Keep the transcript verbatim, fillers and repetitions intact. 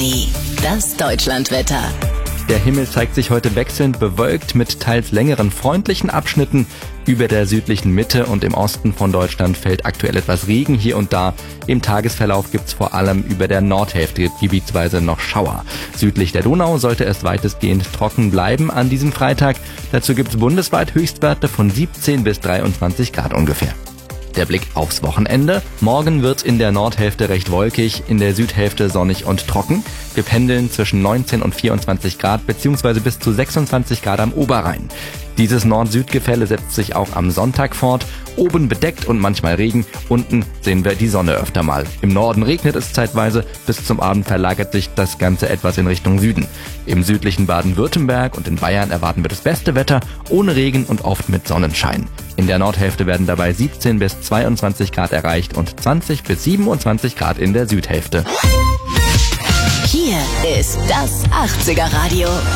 High. Das Deutschlandwetter. Der Himmel zeigt sich heute wechselnd bewölkt mit teils längeren freundlichen Abschnitten. Über der südlichen Mitte und im Osten von Deutschland fällt aktuell etwas Regen hier und da. Im Tagesverlauf gibt's vor allem über der Nordhälfte gebietsweise noch Schauer. Südlich der Donau sollte es weitestgehend trocken bleiben an diesem Freitag. Dazu gibt's bundesweit Höchstwerte von siebzehn bis dreiundzwanzig Grad ungefähr. Der Blick aufs Wochenende. Morgen wird in der Nordhälfte recht wolkig, in der Südhälfte sonnig und trocken. Wir pendeln zwischen neunzehn und vierundzwanzig Grad bzw. bis zu sechsundzwanzig Grad am Oberrhein. Dieses Nord-Süd-Gefälle setzt sich auch am Sonntag fort. Oben bedeckt und manchmal Regen, unten sehen wir die Sonne öfter mal. Im Norden regnet es zeitweise, bis zum Abend verlagert sich das Ganze etwas in Richtung Süden. Im südlichen Baden-Württemberg und in Bayern erwarten wir das beste Wetter, ohne Regen und oft mit Sonnenschein. In der Nordhälfte werden dabei siebzehn bis zweiundzwanzig Grad erreicht und zwanzig bis siebenundzwanzig Grad in der Südhälfte. Hier ist das achtziger Radio.